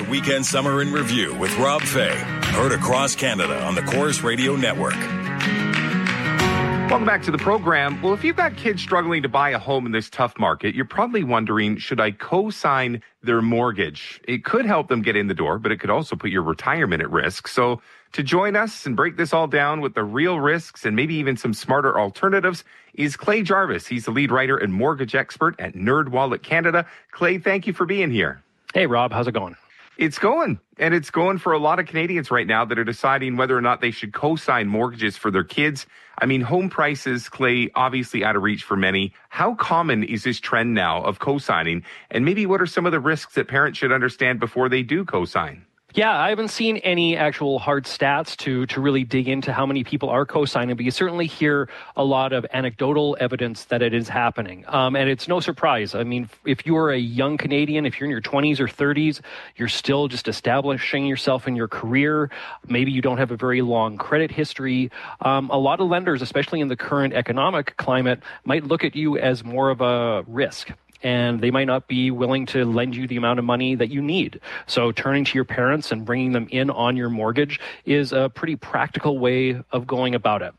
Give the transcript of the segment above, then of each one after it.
Weekend Summer in Review with Rob Fay. Heard across Canada on the Corus Radio Network. Welcome back to the program. Well, if you've got kids struggling to buy a home in this tough market, you're probably wondering, should I co-sign their mortgage? It could help them get in the door, but it could also put your retirement at risk. So to join us and break this all down with the real risks and maybe even some smarter alternatives is Clay Jarvis. He's the lead writer and mortgage expert at NerdWallet Canada. Clay, thank you for being here. Hey, Rob, how's it going? It's going, and it's going for a lot of Canadians right now that are deciding whether or not they should co-sign mortgages for their kids. I mean, home prices, Clay, obviously out of reach for many. How common is this trend now of co-signing? And maybe what are some of the risks that parents should understand before they do co-sign? Yeah, I haven't seen any actual hard stats to really dig into how many people are co-signing, but you certainly hear a lot of anecdotal evidence that it is happening. And it's no surprise. I mean, if you're a young Canadian, if you're in your 20s or 30s, you're still just establishing yourself in your career. Maybe you don't have a very long credit history. A lot of lenders, especially in the current economic climate, might look at you as more of a risk. And they might not be willing to lend you the amount of money that you need. So turning to your parents and bringing them in on your mortgage is a pretty practical way of going about it.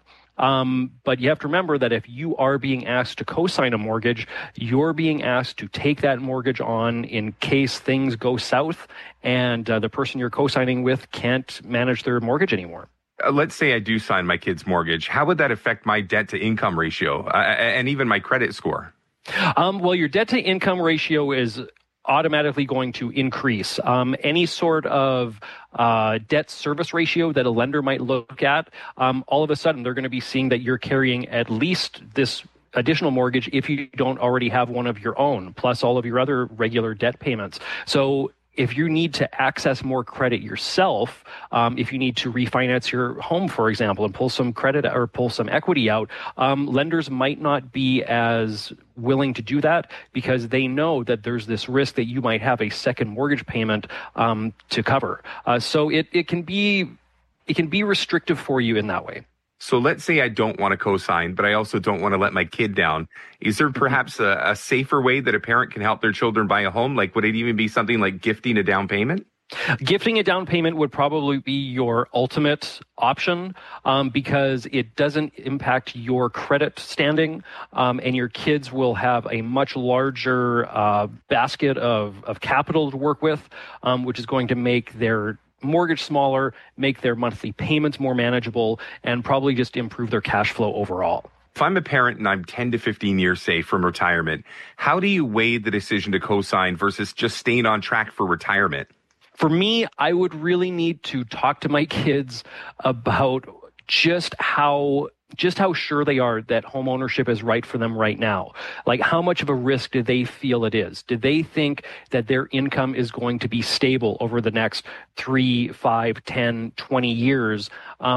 But you have to remember that if you are being asked to co-sign a mortgage, you're being asked to take that mortgage on in case things go south and the person you're co-signing with can't manage their mortgage anymore. Let's say I do sign my kid's mortgage. How would that affect my debt-to-income ratio and even my credit score? Well, your debt-to-income ratio is automatically going to increase. Any sort of debt service ratio that a lender might look at, all of a sudden they're going to be seeing that you're carrying at least this additional mortgage if you don't already have one of your own, plus all of your other regular debt payments. So if you need to access more credit yourself, if you need to refinance your home, for example, and pull some credit or pull some equity out, lenders might not be as willing to do that because they know that there's this risk that you might have a second mortgage payment to cover. So it can be restrictive for you in that way. So let's say I don't want to co-sign, but I also don't want to let my kid down. Is there perhaps a safer way that a parent can help their children buy a home? Like, would it even be something like gifting a down payment? Gifting a down payment would probably be your ultimate option because it doesn't impact your credit standing, and your kids will have a much larger basket of capital to work with, which is going to make their mortgage smaller, make their monthly payments more manageable, and probably just improve their cash flow overall. If I'm a parent and I'm 10 to 15 years, say, from retirement, how do you weigh the decision to co-sign versus just staying on track for retirement? For me, I would really need to talk to my kids about just how sure they are that home ownership is right for them right now. Like, how much of a risk do they feel it is? Do they think that their income is going to be stable over the next 3, 5, 10, 20 years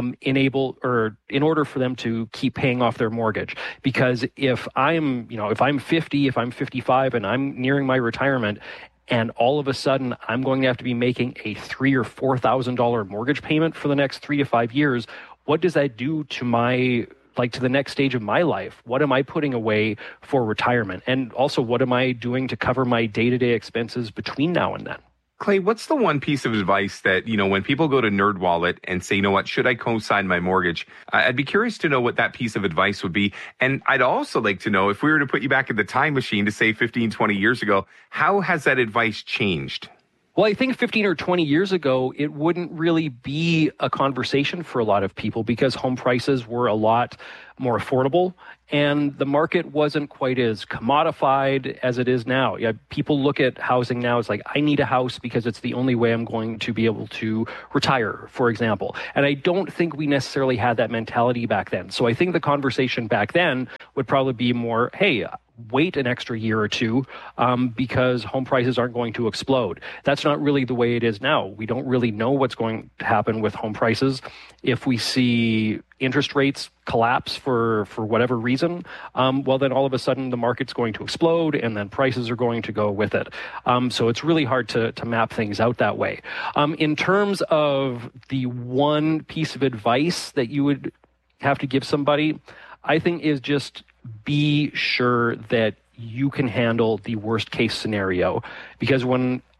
in order for them to keep paying off their mortgage? Because if I'm 50, if I'm 55 and I'm nearing my retirement, and all of a sudden I'm going to have to be making a $3,000 or $4,000 mortgage payment for the next 3 to 5 years, what does that do to to the next stage of my life? What am I putting away for retirement? And also, what am I doing to cover my day-to-day expenses between now and then? Clay, what's the one piece of advice that, when people go to NerdWallet and say, should I co-sign my mortgage? I'd be curious to know what that piece of advice would be. And I'd also like to know, if we were to put you back in the time machine to say 15, 20 years ago, how has that advice changed? Well, I think 15 or 20 years ago, it wouldn't really be a conversation for a lot of people because home prices were a lot more affordable and the market wasn't quite as commodified as it is now. Yeah, people look at housing now as like, I need a house because it's the only way I'm going to be able to retire, for example. And I don't think we necessarily had that mentality back then. So I think the conversation back then would probably be more, hey, wait an extra year or two because home prices aren't going to explode. That's not really the way it is now. We don't really know what's going to happen with home prices. If we see interest rates collapse for whatever reason, well, then all of a sudden the market's going to explode and then prices are going to go with it. So it's really hard to map things out that way. In terms of the one piece of advice that you would have to give somebody, I think is just be sure that you can handle the worst case scenario. Because when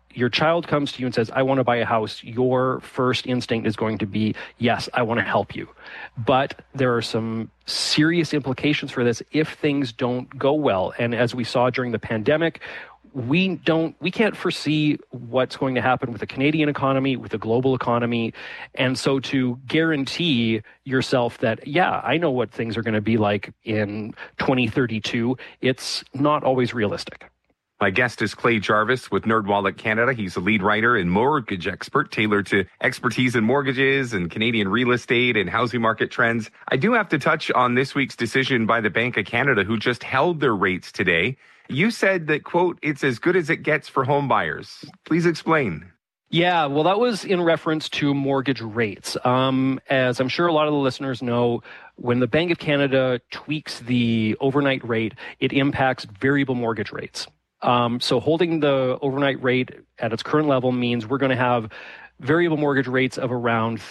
your child comes to you and says, I want to buy a house, your first instinct is going to be, yes, I want to help you. But there are some serious implications for this if things don't go well. And as we saw during the pandemic, we can't foresee what's going to happen with the Canadian economy, with the global economy. And so to guarantee yourself that, yeah, I know what things are going to be like in 2032, it's not always realistic. My guest is Clay Jarvis with NerdWallet Canada. He's a lead writer and mortgage expert tailored to expertise in mortgages and Canadian real estate and housing market trends. I do have to touch on this week's decision by the Bank of Canada, who just held their rates today. You said that, quote, it's as good as it gets for home buyers. Please explain. Yeah, well, that was in reference to mortgage rates. As I'm sure a lot of the listeners know, when the Bank of Canada tweaks the overnight rate, it impacts variable mortgage rates. So holding the overnight rate at its current level means we're going to have variable mortgage rates of around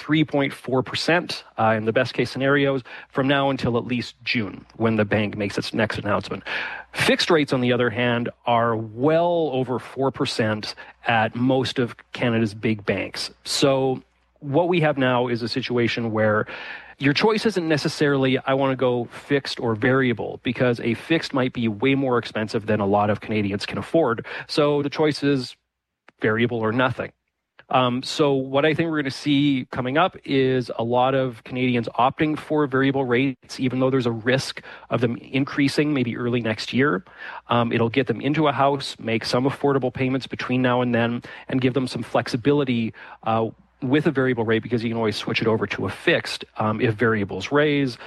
3.4% in the best case scenarios from now until at least June, when the bank makes its next announcement. Fixed rates, on the other hand, are well over 4% at most of Canada's big banks. So what we have now is a situation where your choice isn't necessarily, I want to go fixed or variable, because a fixed might be way more expensive than a lot of Canadians can afford. So the choice is variable or nothing. So what I think we're going to see coming up is a lot of Canadians opting for variable rates, even though there's a risk of them increasing maybe early next year. It'll get them into a house, make some affordable payments between now and then, and give them some flexibility with a variable rate, because you can always switch it over to a fixed if variables rise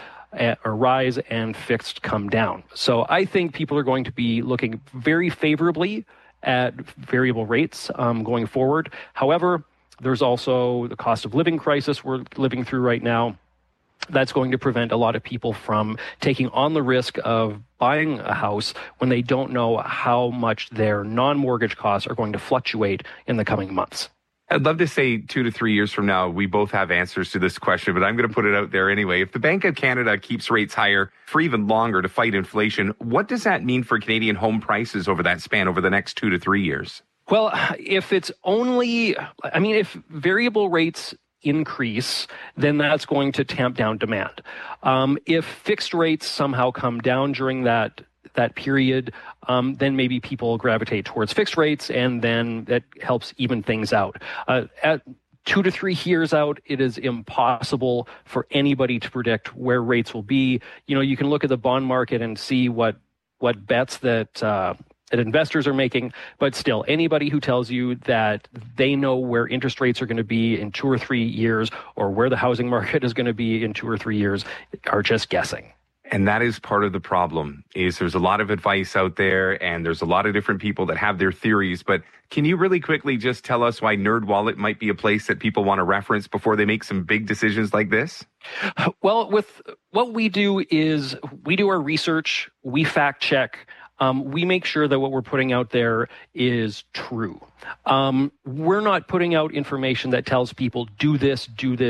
and fixed come down. So I think people are going to be looking very favorably at variable rates going forward. However, there's also the cost of living crisis we're living through right now. That's going to prevent a lot of people from taking on the risk of buying a house when they don't know how much their non-mortgage costs are going to fluctuate in the coming months. I'd love to say 2 to 3 years from now, we both have answers to this question, but I'm going to put it out there anyway. If the Bank of Canada keeps rates higher for even longer to fight inflation, what does that mean for Canadian home prices over that span over the next 2 to 3 years? Well, if variable rates increase, then that's going to tamp down demand. If fixed rates somehow come down during that period, then maybe people gravitate towards fixed rates, and then that helps even things out. At 2 to 3 years out, it is impossible for anybody to predict where rates will be. You know, you can look at the bond market and see what bets that investors are making, but still, anybody who tells you that they know where interest rates are going to be in 2 or 3 years, or where the housing market is going to be in 2 or 3 years, are just guessing. And that is part of the problem, is there's a lot of advice out there, and there's a lot of different people that have their theories. But can you really quickly just tell us why NerdWallet might be a place that people want to reference before they make some big decisions like this? Well, with what we do is we do our research, we fact check, we make sure that what we're putting out there is true. We're not putting out information that tells people do this,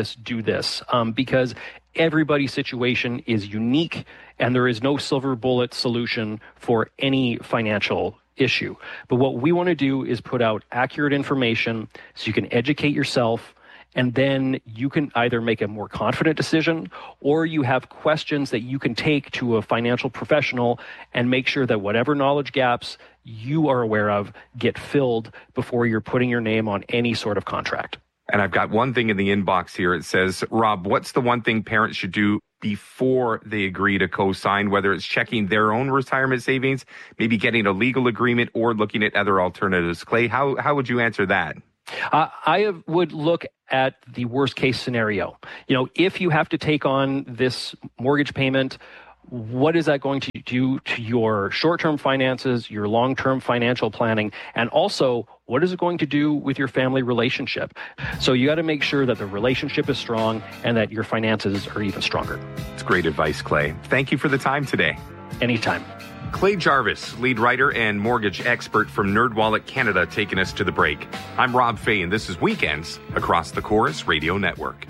because everybody's situation is unique, and there is no silver bullet solution for any financial issue. But what we want to do is put out accurate information so you can educate yourself, and then you can either make a more confident decision, or you have questions that you can take to a financial professional and make sure that whatever knowledge gaps you are aware of get filled before you're putting your name on any sort of contract. And I've got one thing in the inbox here. It says, Rob, what's the one thing parents should do before they agree to co-sign, whether it's checking their own retirement savings, maybe getting a legal agreement, or looking at other alternatives? Clay, how would you answer that? I would look at the worst case scenario. You know, if you have to take on this mortgage payment, what is that going to do to your short-term finances, your long-term financial planning, and also what is it going to do with your family relationship? So you got to make sure that the relationship is strong and that your finances are even stronger. It's great advice, Clay. Thank you for the time today. Anytime. Clay Jarvis, lead writer and mortgage expert from NerdWallet Canada, taking us to the break. I'm Rob Fay, and this is Weekends across the Corus Radio Network.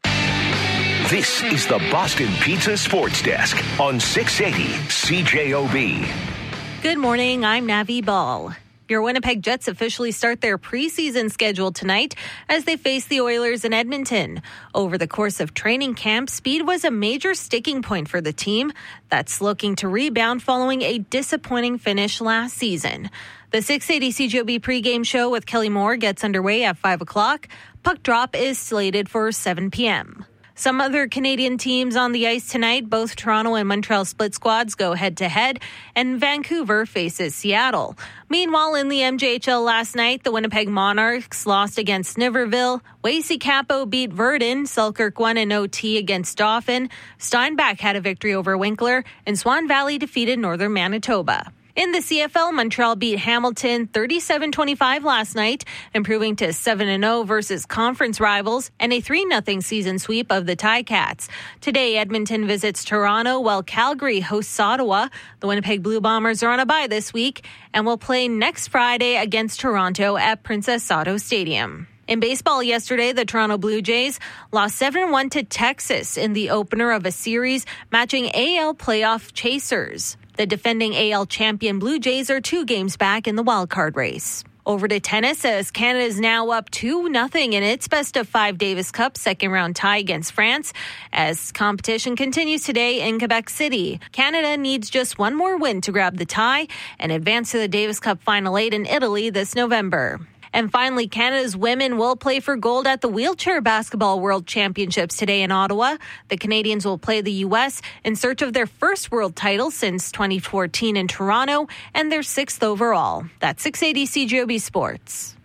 This is the Boston Pizza Sports Desk on 680 CJOB. Good morning, I'm Navi Ball. Your Winnipeg Jets officially start their preseason schedule tonight as they face the Oilers in Edmonton. Over the course of training camp, speed was a major sticking point for the team that's looking to rebound following a disappointing finish last season. The 680 CJOB pregame show with Kelly Moore gets underway at 5 o'clock. Puck drop is slated for 7 p.m. Some other Canadian teams on the ice tonight, both Toronto and Montreal split squads go head-to-head, and Vancouver faces Seattle. Meanwhile, in the MJHL last night, the Winnipeg Monarchs lost against Niverville. Wasey Capo beat Verdun. Selkirk won in OT against Dauphin. Steinbach had a victory over Winkler, and Swan Valley defeated Northern Manitoba. In the CFL, Montreal beat Hamilton 37-25 last night, improving to 7-0 versus conference rivals and a 3-0 season sweep of the Ticats. Today, Edmonton visits Toronto while Calgary hosts Ottawa. The Winnipeg Blue Bombers are on a bye this week and will play next Friday against Toronto at Princess Auto Stadium. In baseball yesterday, the Toronto Blue Jays lost 7-1 to Texas in the opener of a series matching AL playoff chasers. The defending AL champion Blue Jays are 2 games back in the wildcard race. Over to tennis, as Canada is now up 2-0 in its best-of-5 Davis Cup second-round tie against France. As competition continues today in Quebec City, Canada needs just one more win to grab the tie and advance to the Davis Cup Final 8 in Italy this November. And finally, Canada's women will play for gold at the Wheelchair Basketball World Championships today in Ottawa. The Canadians will play the U.S. in search of their first world title since 2014 in Toronto and their 6th overall. That's 680 CJOB Sports.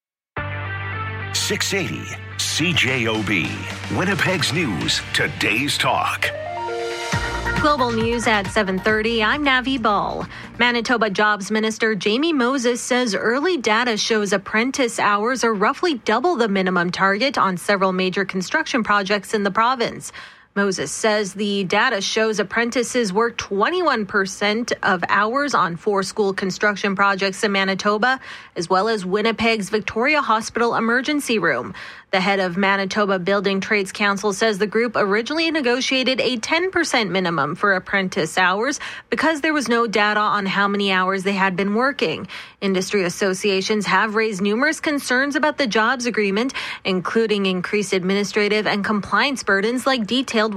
680 CJOB. Winnipeg's News, today's talk. Global News at 7:30. I'm Navi Ball. Manitoba Jobs Minister Jamie Moses says early data shows apprentice hours are roughly double the minimum target on several major construction projects in the province. Moses says the data shows apprentices work 21% of hours on 4 school construction projects in Manitoba, as well as Winnipeg's Victoria Hospital emergency room. The head of Manitoba Building Trades Council says the group originally negotiated a 10% minimum for apprentice hours because there was no data on how many hours they had been working. Industry associations have raised numerous concerns about the jobs agreement, including increased administrative and compliance burdens like detailed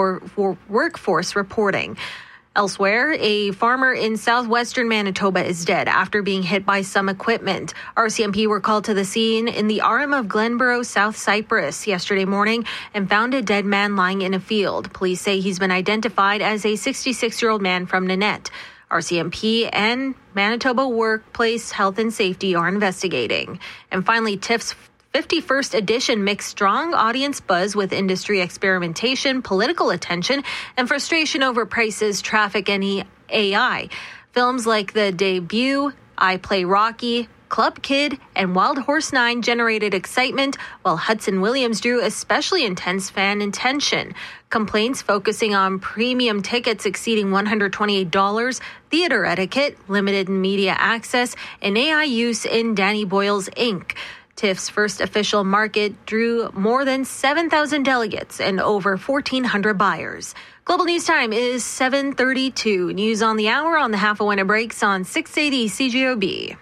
workforce reporting. Elsewhere, a farmer in southwestern Manitoba is dead after being hit by some equipment. RCMP were called to the scene in the Arm of Glenborough, South Cyprus, yesterday morning and found a dead man lying in a field. Police say he's been identified as a 66-year-old man from Nanette. RCMP and Manitoba Workplace Health and Safety are investigating. And finally, TIFF's 51st edition mixed strong audience buzz with industry experimentation, political attention, and frustration over prices, traffic, and AI. Films like the debut, I Play Rocky, Club Kid, and Wild Horse 9 generated excitement, while Hudson Williams drew especially intense fan attention. Complaints focusing on premium tickets exceeding $128, theater etiquette, limited media access, and AI use in Danny Boyle's Inc. TIFF's first official market drew more than 7,000 delegates and over 1,400 buyers. Global News Time is 7:32. News on the hour on the half a winter breaks on 680 CJOB.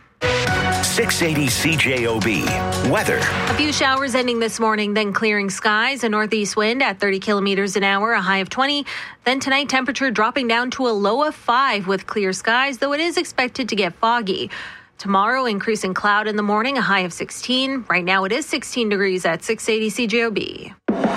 680 CJOB. Weather. A few showers ending this morning, then clearing skies. A northeast wind at 30 kilometers an hour, a high of 20. Then tonight, temperature dropping down to a low of 5 with clear skies, though it is expected to get foggy. Tomorrow, increasing cloud in the morning, a high of 16. Right now, it is 16 degrees at 680 CJOB.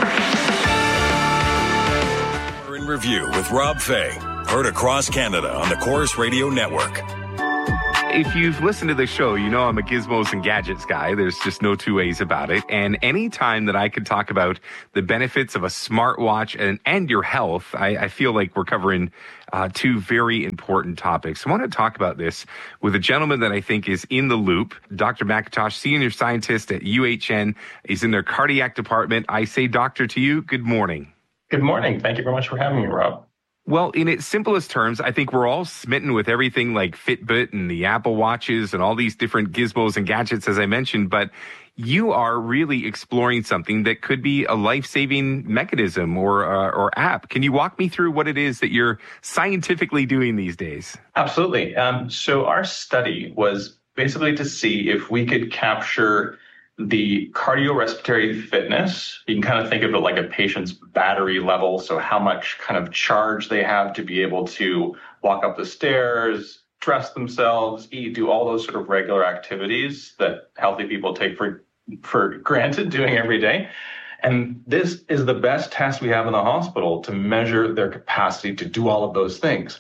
We're in review with Rob Fay. Heard across Canada on the Corus Radio Network. If you've listened to the show, you know I'm a gizmos and gadgets guy. There's just no two ways about it. And any time that I could talk about the benefits of a smartwatch and your health, I feel like we're covering two very important topics. I want to talk about this with a gentleman that I think is in the loop. Dr. McIntosh, senior scientist at UHN. He's in their cardiac department. I say doctor to you. Good morning. Good morning. Thank you very much for having me, Rob. Well, in its simplest terms, I think we're all smitten with everything like Fitbit and the Apple Watches and all these different gizmos and gadgets, as I mentioned. But you are really exploring something that could be a life-saving mechanism or app. Can you walk me through what it is that you're scientifically doing these days? Absolutely. So our study was basically to see if we could capture the cardiorespiratory fitness. You can kind of think of it like a patient's battery level. So how much kind of charge they have to be able to walk up the stairs, dress themselves, eat, do all those sort of regular activities that healthy people take for granted doing every day. And this is the best test we have in the hospital to measure their capacity to do all of those things.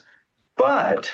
But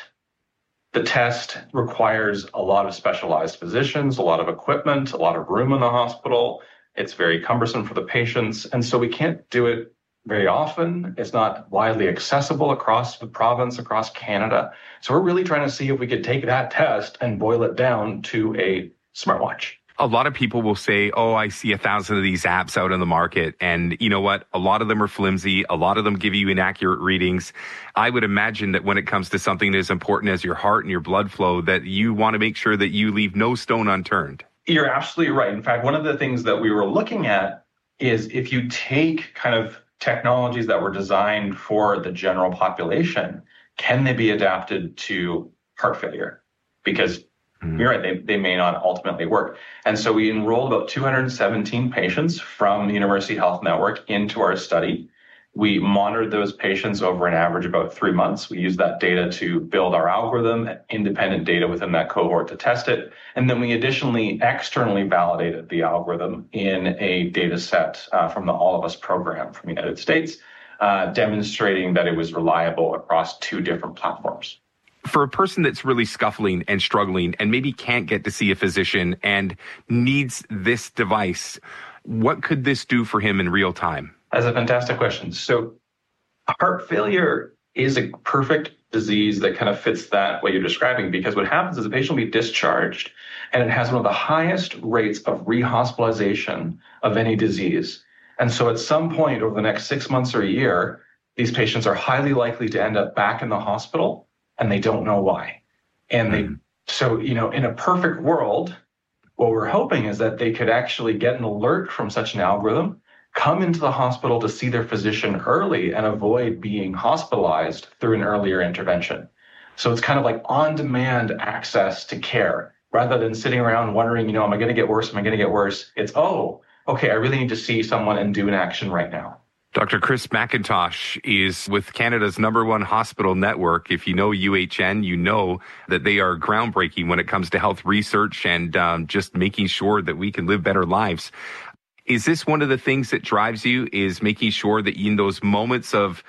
the test requires a lot of specialized physicians, a lot of equipment, a lot of room in the hospital. It's very cumbersome for the patients. And so we can't do it very often. It's not widely accessible across the province, across Canada. So we're really trying to see if we could take that test and boil it down to a smartwatch. A lot of people will say, oh, I see 1,000 of these apps out in the market. And you know what? A lot of them are flimsy. A lot of them give you inaccurate readings. I would imagine that when it comes to something as important as your heart and your blood flow, that you want to make sure that you leave no stone unturned. You're absolutely right. In fact, one of the things that we were looking at is if you take kind of technologies that were designed for the general population, can they be adapted to heart failure? Because you're right, they may not ultimately work. And so we enrolled about 217 patients from the University Health Network into our study. We monitored those patients over an average of about 3 months. We used that data to build our algorithm, independent data within that cohort to test it. And then we additionally externally validated the algorithm in a data set from the All of Us program from the United States, demonstrating that it was reliable across 2 different platforms. For a person that's really scuffling and struggling and maybe can't get to see a physician and needs this device, what could this do for him in real time? That's a fantastic question. So heart failure is a perfect disease that kind of fits that what you're describing, because what happens is the patient will be discharged and it has one of the highest rates of rehospitalization of any disease. And so at some point over the next 6 months or a year, these patients are highly likely to end up back in the hospital, and they don't know why. And so, in a perfect world, what we're hoping is that they could actually get an alert from such an algorithm, come into the hospital to see their physician early and avoid being hospitalized through an earlier intervention. So it's kind of like on-demand access to care rather than sitting around wondering, am I going to get worse? Am I going to get worse? It's, oh, okay, I really need to see someone and do an action right now. Dr. Chris McIntosh is with Canada's #1 hospital network. If you know UHN, you know that they are groundbreaking when it comes to health research and just making sure that we can live better lives. Is this one of the things that drives you, is making sure that in those moments of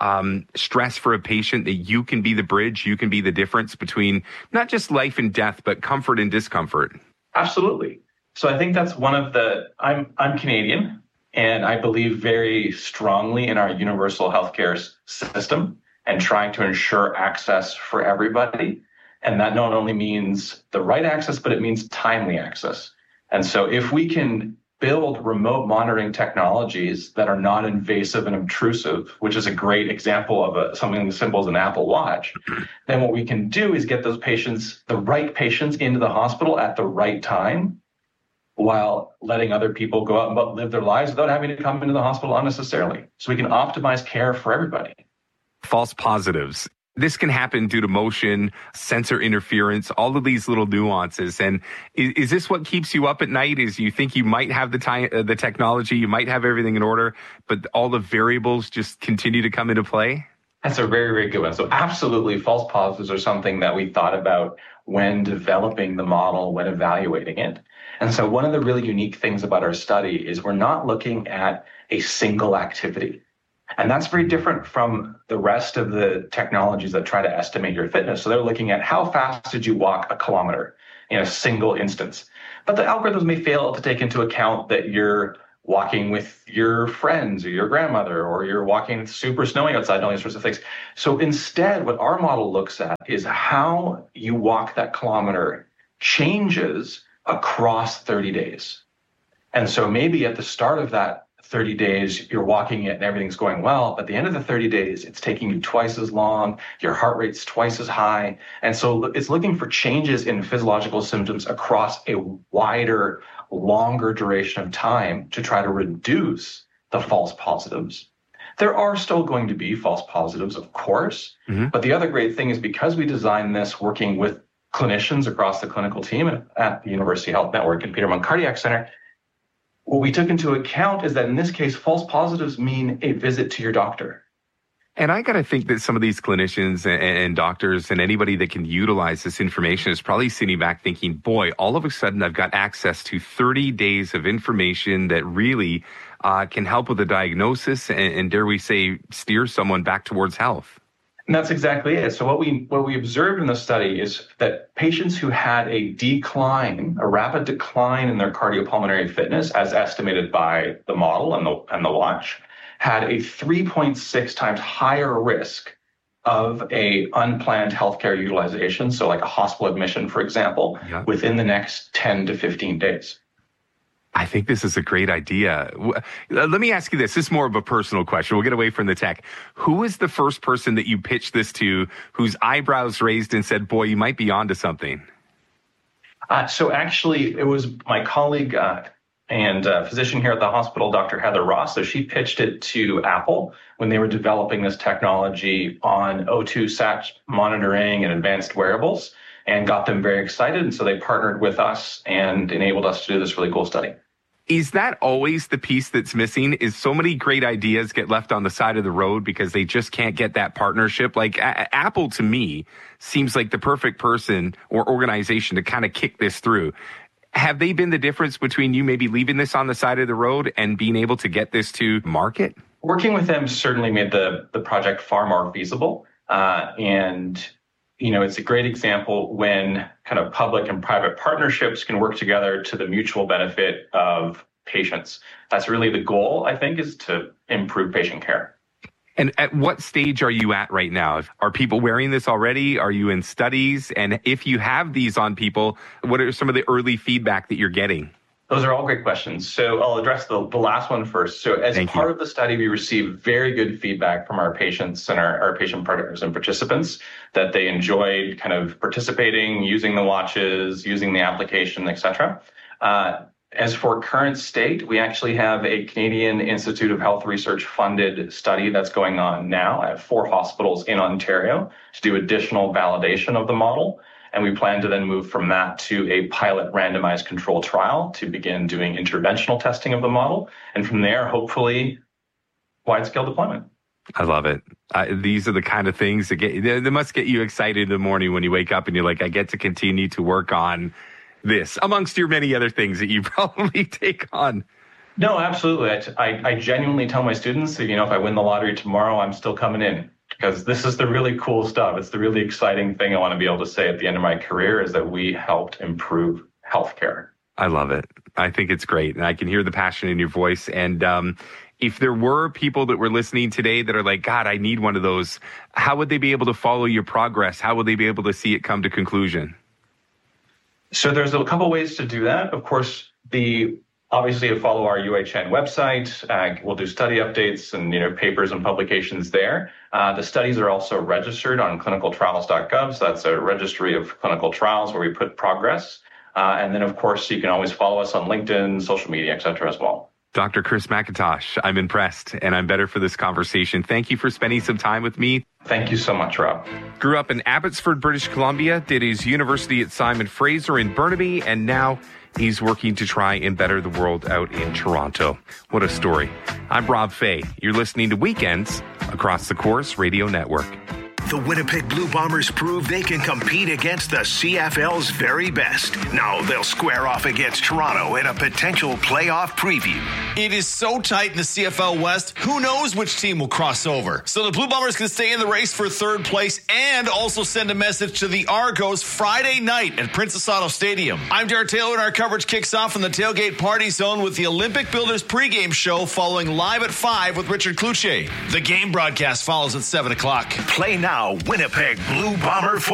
stress for a patient, that you can be the bridge, you can be the difference between not just life and death, but comfort and discomfort? Absolutely. So I think that's one of I'm Canadian. And I believe very strongly in our universal healthcare system and trying to ensure access for everybody. And that not only means the right access, but it means timely access. And so if we can build remote monitoring technologies that are non-invasive and obtrusive, which is a great example of something as simple as an Apple Watch, then what we can do is get those patients, the right patients, into the hospital at the right time, while letting other people go out and live their lives without having to come into the hospital unnecessarily. So we can optimize care for everybody. False positives. This can happen due to motion, sensor interference, all of these little nuances. And is this what keeps you up at night? Is you think you might have the technology, you might have everything in order, but all the variables just continue to come into play? That's a very, very good one. So absolutely, false positives are something that we thought about when developing the model, when evaluating it. And so one of the really unique things about our study is we're not looking at a single activity. And that's very different from the rest of the technologies that try to estimate your fitness. So they're looking at how fast did you walk a kilometer in a single instance. But the algorithms may fail to take into account that you're walking with your friends or your grandmother, or you're walking super snowing outside, all these sorts of things. So instead, what our model looks at is how you walk that kilometer changes across 30 days. And so maybe at the start of that 30 days, you're walking it and everything's going well. But at the end of the 30 days, it's taking you twice as long. Your heart rate's twice as high. And so it's looking for changes in physiological symptoms across a wider, longer duration of time to try to reduce the false positives. There are still going to be false positives, of course. But the other great thing is because we designed this working with clinicians across the clinical team at the University Health Network and Peter Munn Cardiac Center, what we took into account is that in this case, false positives mean a visit to your doctor. And I got to think that some of these clinicians and doctors and anybody that can utilize this information is probably sitting back thinking, boy, all of a sudden I've got access to 30 days of information that really can help with the diagnosis and dare we say, steer someone back towards health. And that's exactly it. So what we observed in the study is that patients who had a rapid decline in their cardiopulmonary fitness, as estimated by the model and the watch, had a 3.6 times higher risk of a unplanned healthcare utilization, so like a hospital admission, for example, within the next 10 to 15 days. I think this is a great idea. Let me ask you this. This is more of a personal question. We'll get away from the tech. Who is the first person that you pitched this to whose eyebrows raised and said, boy, you might be onto something? So actually, it was my colleague and physician here at the hospital, Dr. Heather Ross. So she pitched it to Apple when they were developing this technology on O2 sat monitoring and advanced wearables and got them very excited. And so they partnered with us and enabled us to do this really cool study. Is that always the piece that's missing? Is so many great ideas get left on the side of the road because they just can't get that partnership? Like Apple, to me, seems like the perfect person or organization to kind of kick this through. Have they been the difference between you maybe leaving this on the side of the road and being able to get this to market? Working with them certainly made the project far more feasible. It's a great example when kind of public and private partnerships can work together to the mutual benefit of patients. That's really the goal, I think, is to improve patient care. And at what stage are you at right now? Are people wearing this already? Are you in studies? And if you have these on people, what are some of the early feedback that you're getting? Those are all great questions. So I'll address the last one first. So as part of the study, we received very good feedback from our patients and our patient partners and participants that they enjoyed kind of participating, using the watches, using the application, et cetera. As for current state, we actually have a Canadian Institute of Health Research funded study that's going on now at 4 hospitals in Ontario to do additional validation of the model. And we plan to then move from that to a pilot randomized control trial to begin doing interventional testing of the model. And from there, hopefully, wide-scale deployment. I love it. These are the kind of things that they must get you excited in the morning when you wake up and you're like, I get to continue to work on this, amongst your many other things that you probably take on. No, absolutely. I genuinely tell my students that, if I win the lottery tomorrow, I'm still coming in. Because this is the really cool stuff. It's the really exciting thing I want to be able to say at the end of my career is that we helped improve healthcare. I love it. I think it's great. And I can hear the passion in your voice. And if there were people that were listening today that are like, God, I need one of those, how would they be able to follow your progress? How would they be able to see it come to conclusion? So there's a couple ways to do that. Of course, obviously to follow our UHN website, we'll do study updates and papers and publications there. The studies are also registered on clinicaltrials.gov. So that's a registry of clinical trials where we put progress. And then, of course, you can always follow us on LinkedIn, social media, et cetera, as well. Dr. Chris McIntosh, I'm impressed and I'm better for this conversation. Thank you for spending some time with me. Thank you so much, Rob. Grew up in Abbotsford, British Columbia, did his university at Simon Fraser in Burnaby, and now he's working to try and better the world out in Toronto. What a story. I'm Rob Fay. You're listening to Weekends across the Corus Radio Network. The Winnipeg Blue Bombers prove they can compete against the CFL's very best. Now they'll square off against Toronto in a potential playoff preview. It is so tight in the CFL West, who knows which team will cross over. So the Blue Bombers can stay in the race for third place and also send a message to the Argos Friday night at Princess Auto Stadium. I'm Jared Taylor, and our coverage kicks off in the Tailgate Party Zone with the Olympic Builders pregame show following live at 5 with Richard Cloutier. The game broadcast follows at 7 o'clock. Play now, Winnipeg Blue Bomber football.